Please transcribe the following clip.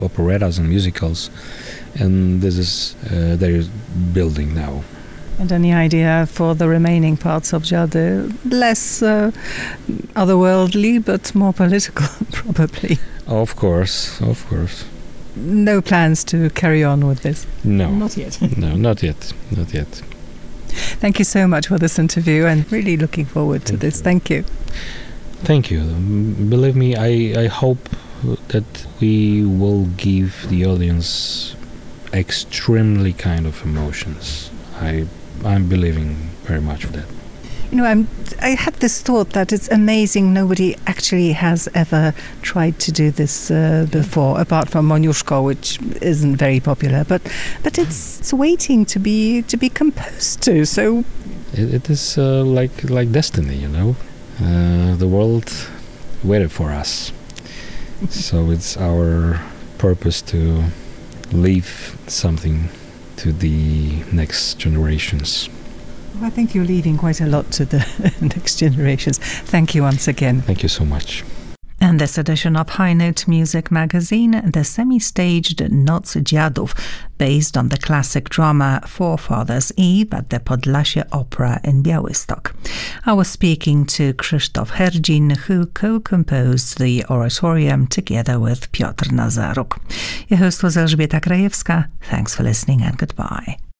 operettas and musicals, and this is they're building now. And any idea for the remaining parts of Dziady? Less otherworldly, but more political, probably. Of course. No plans to carry on with this? No. Not yet. No, not yet. Not yet. Thank you so much for this interview, and really looking forward to this. Thank you. Thank you. Believe me, I hope that we will give the audience extremely kind of emotions. I'm believing very much for that. You know, I had this thought that it's amazing nobody actually has ever tried to do this before, apart from Moniuszko, which isn't very popular. But it's waiting to be composed to. So it is like destiny, you know. The world waited for us, so it's our purpose to leave something to the next generations. I think you're leaving quite a lot to the next generations. Thank you once again. Thank you so much. And this edition of High Note Music Magazine, the semi-staged Noc Dziadów, based on the classic drama Forefathers Eve at the Podlasie Opera in Białystok. I was speaking to Krzysztof Herdzin, who co-composed the oratorium together with Piotr Nazaruk. Your host was Elżbieta Krajewska. Thanks for listening and goodbye.